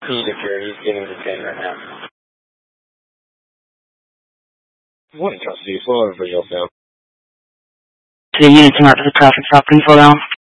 He's getting detained right now. What in custody? Slow everybody else down. To the units marked for the traffic stop, please slow down.